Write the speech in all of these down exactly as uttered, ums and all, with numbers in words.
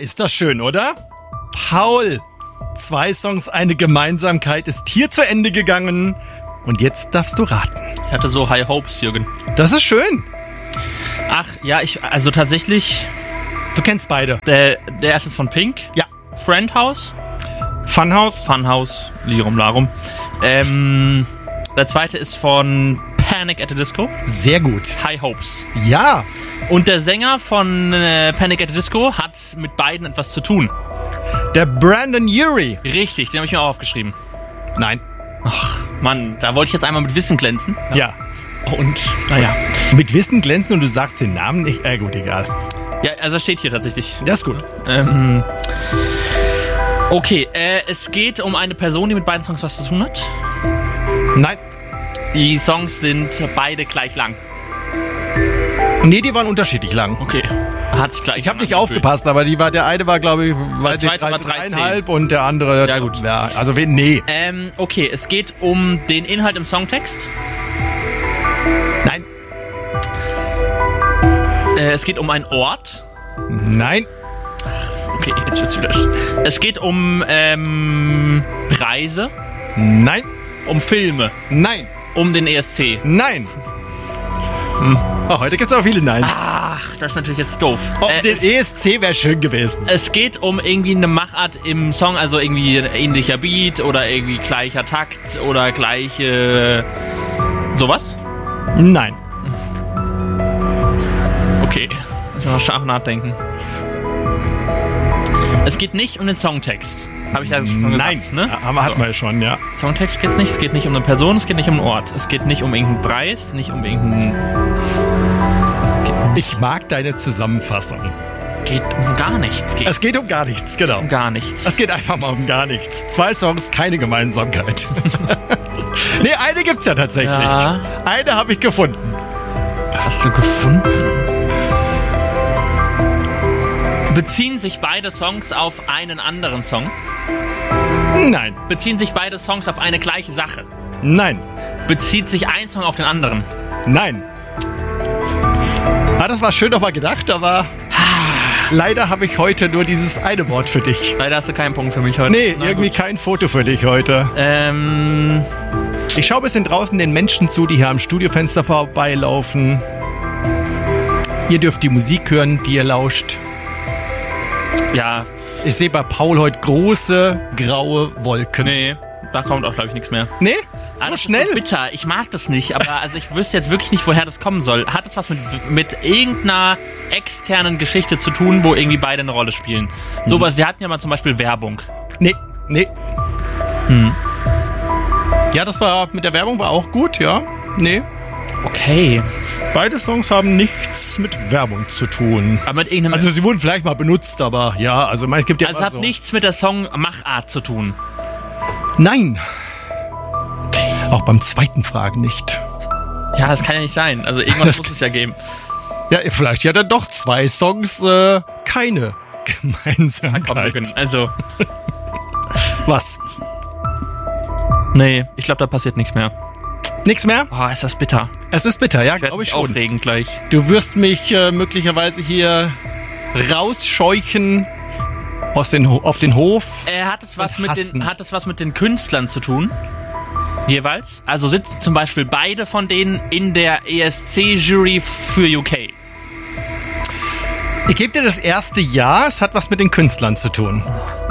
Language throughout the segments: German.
ist das schön, oder? Paul, zwei Songs, eine Gemeinsamkeit ist hier zu Ende gegangen. Und jetzt darfst du raten. Ich hatte so High Hopes, Jürgen. Das ist schön. Ach, ja, ich, also tatsächlich... Du kennst beide. Der, der erste ist von Pink. Ja. Friend House. Funhouse. Funhouse, Lirum Larum. Ähm, der zweite ist von Panic at the Disco. Sehr gut. High Hopes. Ja. Und der Sänger von äh, Panic at the Disco hat mit beiden etwas zu tun. Der Brandon Urie. Richtig, den habe ich mir auch aufgeschrieben. Nein. Ach, Mann, da wollte ich jetzt einmal mit Wissen glänzen. Ja. ja. Und, naja. Mit Wissen glänzen und du sagst den Namen nicht? Äh, gut, egal. Ja, also steht hier tatsächlich. Das ist gut. Ähm, okay, äh, es geht um eine Person, die mit beiden Songs was zu tun hat. Nein. Die Songs sind beide gleich lang. Nee, die waren unterschiedlich lang. Okay. Hat sich gleich ich habe nicht aufgepasst, aber die war, der eine war, glaube ich, der zweite drei, war dreieinhalb und der andere... Ja, gut. Ja, also, nee. Ähm, okay, es geht um den Inhalt im Songtext. Nein. Äh, es geht um einen Ort. Nein. Ach, okay, jetzt wird's wieder... Es geht um, ähm, Preise. Nein. Um Filme. Nein. Um den E S C. Nein. Hm. Oh, heute gibt's auch viele Neins. Ach, das ist natürlich jetzt doof. Oh, äh, den E S C wäre schön gewesen. Es geht um irgendwie eine Machart im Song, also irgendwie ein ähnlicher Beat oder irgendwie gleicher Takt oder gleiche... sowas? Nein. Okay, ich muss mal scharf nachdenken. Es geht nicht um den Songtext. Habe ich also schon Nein, gesagt, ne? Ja, hatten wir schon, ja. Songtext geht's nicht, es geht nicht um eine Person, es geht nicht um einen Ort. Es geht nicht um irgendeinen Preis, nicht um irgendeinen... Ich mag deine Zusammenfassung. Geht um gar nichts. Geht es geht um gar nichts, genau. Um gar nichts. Es geht einfach mal um gar nichts. Zwei Songs, keine Gemeinsamkeit. Nee, eine gibt's ja tatsächlich. Ja. Eine habe ich gefunden. Hast du gefunden? Beziehen sich beide Songs auf einen anderen Song? Nein. Beziehen sich beide Songs auf eine gleiche Sache? Nein. Bezieht sich ein Song auf den anderen? Nein. Ah, das war schön nochmal gedacht, aber leider habe ich heute nur dieses eine Wort für dich. Leider hast du keinen Punkt für mich heute. Nee, Na, irgendwie gut. kein Foto für dich heute. Ähm... Ich schaue ein bisschen draußen den Menschen zu, die hier am Studiofenster vorbeilaufen. Ihr dürft die Musik hören, die ihr lauscht. Ja. Ich sehe bei Paul heute große, graue Wolken. Nee, da kommt auch, glaube ich, nichts mehr. Nee? So ah, das schnell? Ist so bitter. Ich mag das nicht, aber also ich wüsste jetzt wirklich nicht, woher das kommen soll. Hat es was mit, mit irgendeiner externen Geschichte zu tun, wo irgendwie beide eine Rolle spielen? Sowas, wir hatten ja mal zum Beispiel Werbung. Nee, nee. Hm. Ja, das war mit der Werbung war auch gut, ja. Nee. Okay. Beide Songs haben nichts mit Werbung zu tun. Aber mit irgendeinem... Also sie wurden vielleicht mal benutzt, aber ja, also es gibt ja Also immer es hat so. nichts mit der Songmachart zu tun. Nein. Auch beim zweiten Fragen nicht. Ja, das kann ja nicht sein. Also irgendwas muss es ja geben. Ja, vielleicht ja dann doch zwei Songs, äh, keine Gemeinsamkeit. Komm, also... Was? Nee, ich glaube, da passiert nichts mehr. Nix mehr? Oh, ist das bitter. Es ist bitter, ja, Ich werde glaube ich mich schon. aufregen gleich. Du wirst mich äh, möglicherweise hier rausscheuchen aus den Ho- auf den Hof. Äh, hat es was Und mit hassen. den, hat es was mit den Künstlern zu tun? Jeweils? Also sitzen zum Beispiel beide von denen in der E S C-Jury für U K. Ich gebe dir das erste Ja, es hat was mit den Künstlern zu tun.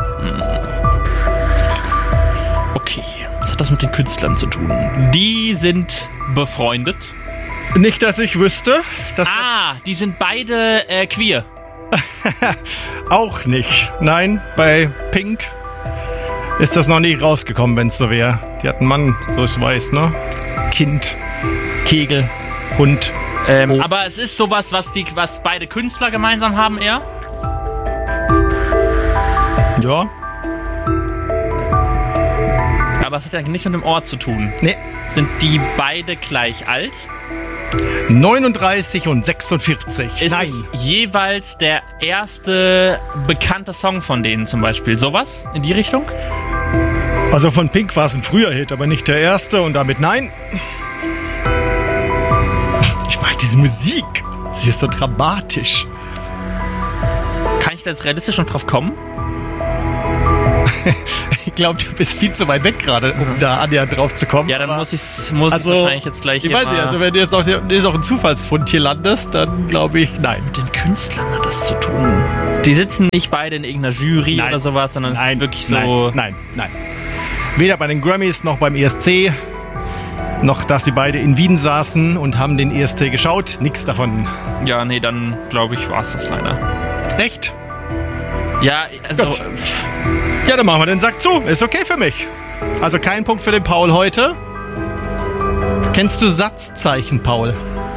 Okay, was hat das mit den Künstlern zu tun? Die sind befreundet. Nicht, dass ich wüsste. Dass Ah, die sind beide äh, queer. Auch nicht. Nein, bei Pink ist das noch nicht rausgekommen, wenn es so wäre. Die hat einen Mann, so ich weiß, ne? Kind, Kegel, Hund. Ähm, Hof. aber es ist sowas, was, die, was beide Künstler gemeinsam haben, eher? Ja. Aber es hat ja nichts mit dem Ort zu tun. Nee. Sind die beide gleich alt? neununddreißig und sechsundvierzig. Ist Nein. es jeweils der erste bekannte Song von denen zum Beispiel? Sowas in die Richtung? Also von Pink war es ein früher Hit, aber nicht der erste und damit nein. Ich mag diese Musik. Sie ist so dramatisch. Kann ich ich da jetzt realistisch noch drauf kommen? Ich glaube, du bist viel zu weit weg gerade, um Mhm. da annähernd drauf zu kommen. Ja, dann aber- muss ich muss Also, ich wahrscheinlich jetzt gleich Ich hier weiß mal nicht, also wenn du jetzt noch, jetzt noch einen Zufallsfund hier landest, dann glaube ich, nein. mit den Künstlern hat das zu tun. Die sitzen nicht beide in irgendeiner Jury Nein. oder sowas, sondern es Nein, ist wirklich so... Nein, nein, nein. Weder bei den Grammys noch beim E S C, noch dass sie beide in Wien saßen und haben den E S C geschaut. Nix davon. Ja, nee, dann glaube ich, war es das leider. Echt? Ja, also... Gut. Ja, dann machen wir den Sack zu. Ist okay für mich. Also kein Punkt für den Paul heute. Kennst du Satzzeichen, Paul?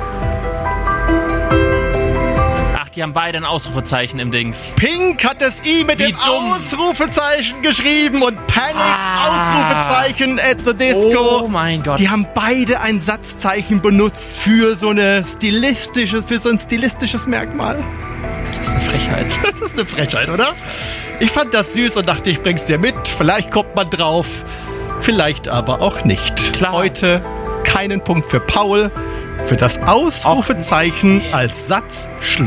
Ach, die haben beide ein Ausrufezeichen im Dings. Pink hat das I mit Wie dem dumm. Ausrufezeichen geschrieben und Panic Ah. Ausrufezeichen at the Disco. Oh mein Gott. Die haben beide ein Satzzeichen benutzt für so eine stilistische, für so ein stilistisches Merkmal. Das ist eine Frechheit. Das ist eine Frechheit, oder? Ich fand das süß und dachte, ich bring's dir mit. Vielleicht kommt man drauf, vielleicht aber auch nicht. Klar. Heute keinen Punkt für Paul, für das Ausrufezeichen als Satzschluss.